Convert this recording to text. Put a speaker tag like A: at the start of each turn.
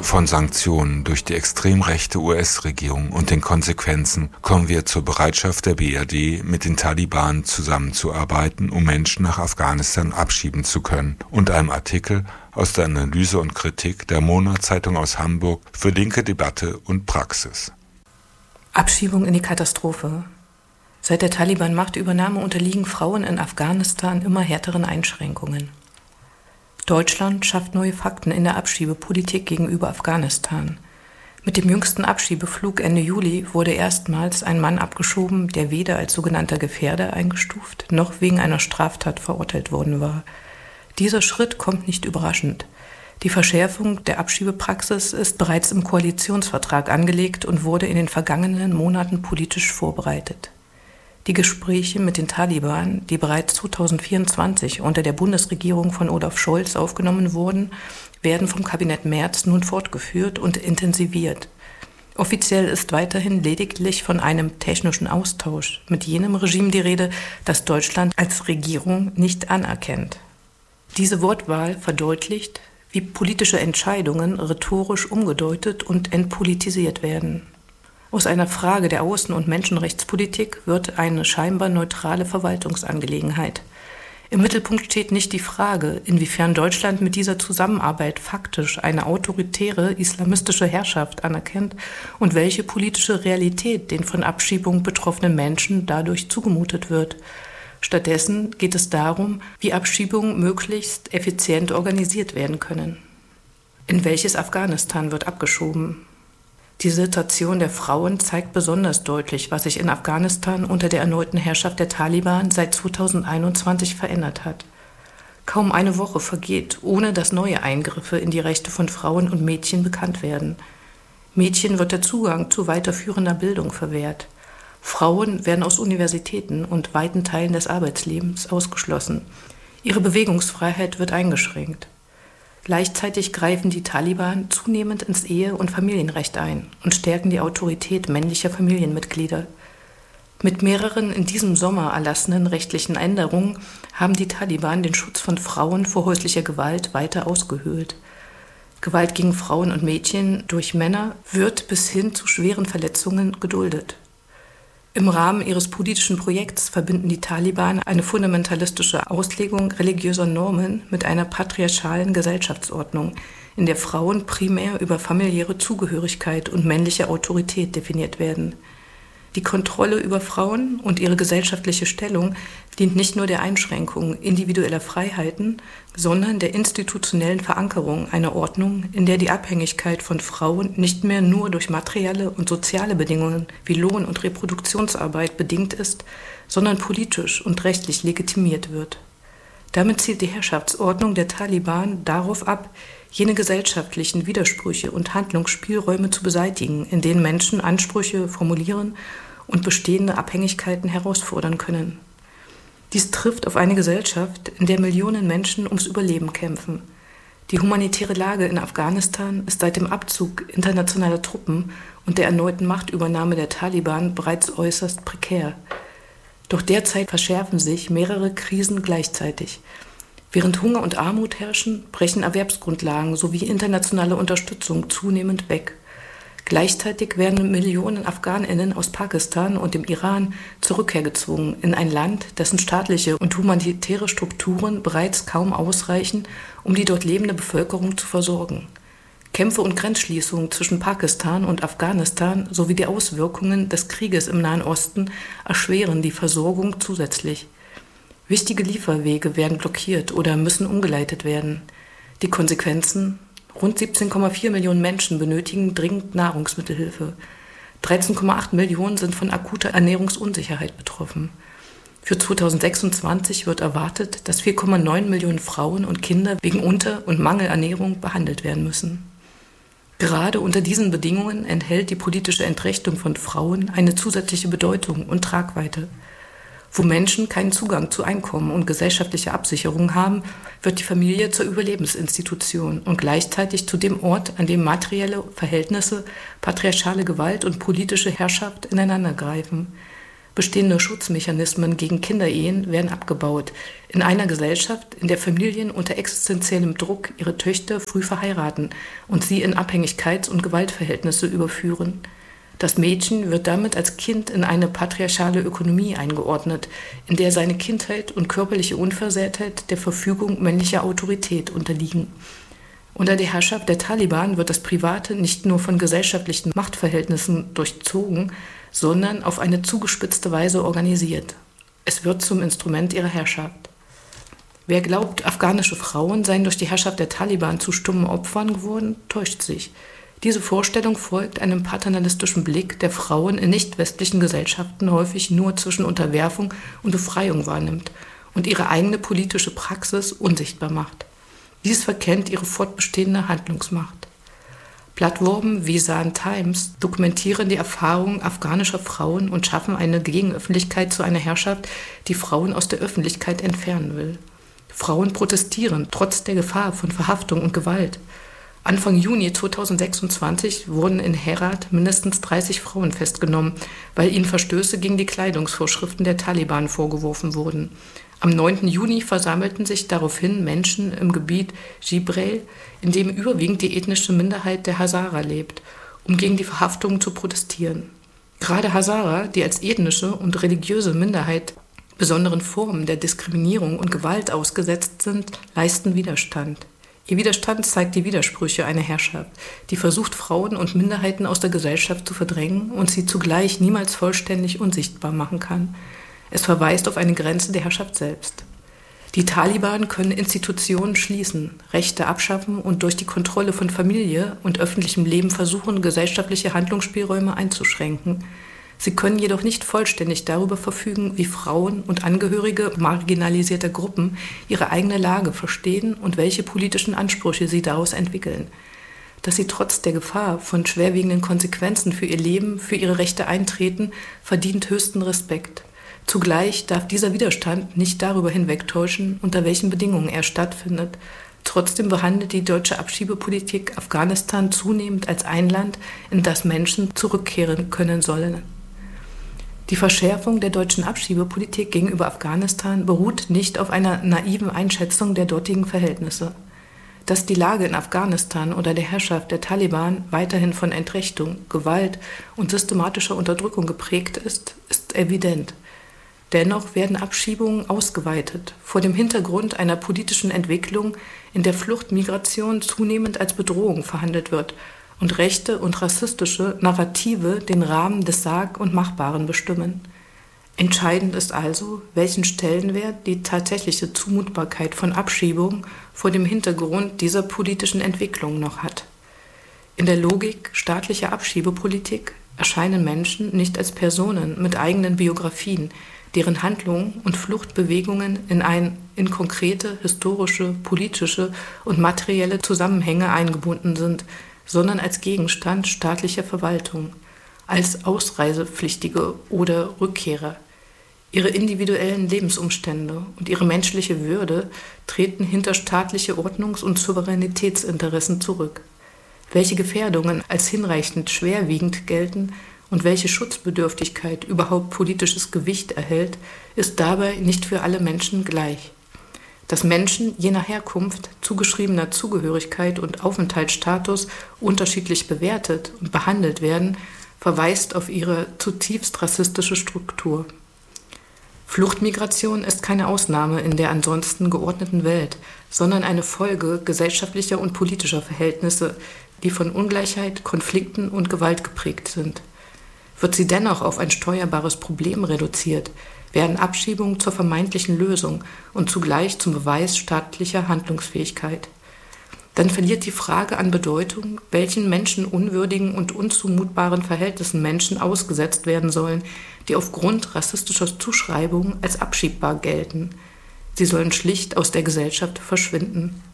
A: von Sanktionen durch die extrem rechte US-Regierung und den Konsequenzen kommen wir zur Bereitschaft der BRD, mit den Taliban zusammenzuarbeiten, um Menschen nach Afghanistan abschieben zu können, und einem Artikel aus der Analyse und Kritik der Monatszeitung aus Hamburg für linke Debatte und Praxis.
B: Abschiebung in die Katastrophe. Seit der Taliban-Machtübernahme unterliegen Frauen in Afghanistan immer härteren Einschränkungen. Deutschland schafft neue Fakten in der Abschiebepolitik gegenüber Afghanistan. Mit dem jüngsten Abschiebeflug Ende Juli wurde erstmals ein Mann abgeschoben, der weder als sogenannter Gefährder eingestuft noch wegen einer Straftat verurteilt worden war. Dieser Schritt kommt nicht überraschend. Die Verschärfung der Abschiebepraxis ist bereits im Koalitionsvertrag angelegt und wurde in den vergangenen Monaten politisch vorbereitet. Die Gespräche mit den Taliban, die bereits 2024 unter der Bundesregierung von Olaf Scholz aufgenommen wurden, werden vom Kabinett Merz nun fortgeführt und intensiviert. Offiziell ist weiterhin lediglich von einem technischen Austausch mit jenem Regime die Rede, das Deutschland als Regierung nicht anerkennt. Diese Wortwahl verdeutlicht, wie politische Entscheidungen rhetorisch umgedeutet und entpolitisiert werden. Aus einer Frage der Außen- und Menschenrechtspolitik wird eine scheinbar neutrale Verwaltungsangelegenheit. Im Mittelpunkt steht nicht die Frage, inwiefern Deutschland mit dieser Zusammenarbeit faktisch eine autoritäre islamistische Herrschaft anerkennt und welche politische Realität den von Abschiebung betroffenen Menschen dadurch zugemutet wird. Stattdessen geht es darum, wie Abschiebungen möglichst effizient organisiert werden können. In welches Afghanistan wird abgeschoben? Die Situation der Frauen zeigt besonders deutlich, was sich in Afghanistan unter der erneuten Herrschaft der Taliban seit 2021 verändert hat. Kaum eine Woche vergeht, ohne dass neue Eingriffe in die Rechte von Frauen und Mädchen bekannt werden. Mädchen wird der Zugang zu weiterführender Bildung verwehrt. Frauen werden aus Universitäten und weiten Teilen des Arbeitslebens ausgeschlossen. Ihre Bewegungsfreiheit wird eingeschränkt. Gleichzeitig greifen die Taliban zunehmend ins Ehe- und Familienrecht ein und stärken die Autorität männlicher Familienmitglieder. Mit mehreren in diesem Sommer erlassenen rechtlichen Änderungen haben die Taliban den Schutz von Frauen vor häuslicher Gewalt weiter ausgehöhlt. Gewalt gegen Frauen und Mädchen durch Männer wird bis hin zu schweren Verletzungen geduldet. Im Rahmen ihres politischen Projekts verbinden die Taliban eine fundamentalistische Auslegung religiöser Normen mit einer patriarchalen Gesellschaftsordnung, in der Frauen primär über familiäre Zugehörigkeit und männliche Autorität definiert werden. Die Kontrolle über Frauen und ihre gesellschaftliche Stellung dient nicht nur der Einschränkung individueller Freiheiten, sondern der institutionellen Verankerung einer Ordnung, in der die Abhängigkeit von Frauen nicht mehr nur durch materielle und soziale Bedingungen wie Lohn- und Reproduktionsarbeit bedingt ist, sondern politisch und rechtlich legitimiert wird. Damit zielt die Herrschaftsordnung der Taliban darauf ab, jene gesellschaftlichen Widersprüche und Handlungsspielräume zu beseitigen, in denen Menschen Ansprüche formulieren und bestehende Abhängigkeiten herausfordern können. Dies trifft auf eine Gesellschaft, in der Millionen Menschen ums Überleben kämpfen. Die humanitäre Lage in Afghanistan ist seit dem Abzug internationaler Truppen und der erneuten Machtübernahme der Taliban bereits äußerst prekär. Doch derzeit verschärfen sich mehrere Krisen gleichzeitig. Während Hunger und Armut herrschen, brechen Erwerbsgrundlagen sowie internationale Unterstützung zunehmend weg. Gleichzeitig werden Millionen AfghanInnen aus Pakistan und dem Iran zur Rückkehr gezwungen in ein Land, dessen staatliche und humanitäre Strukturen bereits kaum ausreichen, um die dort lebende Bevölkerung zu versorgen. Kämpfe und Grenzschließungen zwischen Pakistan und Afghanistan sowie die Auswirkungen des Krieges im Nahen Osten erschweren die Versorgung zusätzlich. Wichtige Lieferwege werden blockiert oder müssen umgeleitet werden. Die Konsequenzen: Rund 17,4 Millionen Menschen benötigen dringend Nahrungsmittelhilfe. 13,8 Millionen sind von akuter Ernährungsunsicherheit betroffen. Für 2026 wird erwartet, dass 4,9 Millionen Frauen und Kinder wegen Unter- und Mangelernährung behandelt werden müssen. Gerade unter diesen Bedingungen enthält die politische Entrechtung von Frauen eine zusätzliche Bedeutung und Tragweite. Wo Menschen keinen Zugang zu Einkommen und gesellschaftlicher Absicherung haben, wird die Familie zur Überlebensinstitution und gleichzeitig zu dem Ort, an dem materielle Verhältnisse, patriarchale Gewalt und politische Herrschaft ineinandergreifen. Bestehende Schutzmechanismen gegen Kinderehen werden abgebaut. In einer Gesellschaft, in der Familien unter existenziellem Druck ihre Töchter früh verheiraten und sie in Abhängigkeits- und Gewaltverhältnisse überführen. Das Mädchen wird damit als Kind in eine patriarchale Ökonomie eingeordnet, in der seine Kindheit und körperliche Unversehrtheit der Verfügung männlicher Autorität unterliegen. Unter der Herrschaft der Taliban wird das Private nicht nur von gesellschaftlichen Machtverhältnissen durchzogen, sondern auf eine zugespitzte Weise organisiert. Es wird zum Instrument ihrer Herrschaft. Wer glaubt, afghanische Frauen seien durch die Herrschaft der Taliban zu stummen Opfern geworden, täuscht sich. Diese Vorstellung folgt einem paternalistischen Blick, der Frauen in nicht-westlichen Gesellschaften häufig nur zwischen Unterwerfung und Befreiung wahrnimmt und ihre eigene politische Praxis unsichtbar macht. Dies verkennt ihre fortbestehende Handlungsmacht. Plattformen wie Sun Times dokumentieren die Erfahrungen afghanischer Frauen und schaffen eine Gegenöffentlichkeit zu einer Herrschaft, die Frauen aus der Öffentlichkeit entfernen will. Frauen protestieren, trotz der Gefahr von Verhaftung und Gewalt. Anfang Juni 2026 wurden in Herat mindestens 30 Frauen festgenommen, weil ihnen Verstöße gegen die Kleidungsvorschriften der Taliban vorgeworfen wurden. Am 9. Juni versammelten sich daraufhin Menschen im Gebiet Jibril, in dem überwiegend die ethnische Minderheit der Hazara lebt, um gegen die Verhaftungen zu protestieren. Gerade Hazara, die als ethnische und religiöse Minderheit besonderen Formen der Diskriminierung und Gewalt ausgesetzt sind, leisten Widerstand. Ihr Widerstand zeigt die Widersprüche einer Herrschaft, die versucht, Frauen und Minderheiten aus der Gesellschaft zu verdrängen und sie zugleich niemals vollständig unsichtbar machen kann. Es verweist auf eine Grenze der Herrschaft selbst. Die Taliban können Institutionen schließen, Rechte abschaffen und durch die Kontrolle von Familie und öffentlichem Leben versuchen, gesellschaftliche Handlungsspielräume einzuschränken. Sie können jedoch nicht vollständig darüber verfügen, wie Frauen und Angehörige marginalisierter Gruppen ihre eigene Lage verstehen und welche politischen Ansprüche sie daraus entwickeln. Dass sie trotz der Gefahr von schwerwiegenden Konsequenzen für ihr Leben, für ihre Rechte eintreten, verdient höchsten Respekt. Zugleich darf dieser Widerstand nicht darüber hinwegtäuschen, unter welchen Bedingungen er stattfindet. Trotzdem behandelt die deutsche Abschiebepolitik Afghanistan zunehmend als ein Land, in das Menschen zurückkehren können sollen. Die Verschärfung der deutschen Abschiebepolitik gegenüber Afghanistan beruht nicht auf einer naiven Einschätzung der dortigen Verhältnisse. Dass die Lage in Afghanistan unter der Herrschaft der Taliban weiterhin von Entrechtung, Gewalt und systematischer Unterdrückung geprägt ist, ist evident. Dennoch werden Abschiebungen ausgeweitet, vor dem Hintergrund einer politischen Entwicklung, in der Fluchtmigration zunehmend als Bedrohung verhandelt wird und rechte und rassistische Narrative den Rahmen des Sag- und Machbaren bestimmen. Entscheidend ist also, welchen Stellenwert die tatsächliche Zumutbarkeit von Abschiebung vor dem Hintergrund dieser politischen Entwicklung noch hat. In der Logik staatlicher Abschiebepolitik erscheinen Menschen nicht als Personen mit eigenen Biografien, deren Handlungen und Fluchtbewegungen in konkrete historische, politische und materielle Zusammenhänge eingebunden sind, sondern als Gegenstand staatlicher Verwaltung, als Ausreisepflichtige oder Rückkehrer. Ihre individuellen Lebensumstände und ihre menschliche Würde treten hinter staatliche Ordnungs- und Souveränitätsinteressen zurück. Welche Gefährdungen als hinreichend schwerwiegend gelten und welche Schutzbedürftigkeit überhaupt politisches Gewicht erhält, ist dabei nicht für alle Menschen gleich. Dass Menschen je nach Herkunft, zugeschriebener Zugehörigkeit und Aufenthaltsstatus unterschiedlich bewertet und behandelt werden, verweist auf ihre zutiefst rassistische Struktur. Fluchtmigration ist keine Ausnahme in der ansonsten geordneten Welt, sondern eine Folge gesellschaftlicher und politischer Verhältnisse, die von Ungleichheit, Konflikten und Gewalt geprägt sind. Wird sie dennoch auf ein steuerbares Problem reduziert, werden Abschiebungen zur vermeintlichen Lösung und zugleich zum Beweis staatlicher Handlungsfähigkeit. Dann verliert die Frage an Bedeutung, welchen menschenunwürdigen und unzumutbaren Verhältnissen Menschen ausgesetzt werden sollen, die aufgrund rassistischer Zuschreibungen als abschiebbar gelten. Sie sollen schlicht aus der Gesellschaft verschwinden.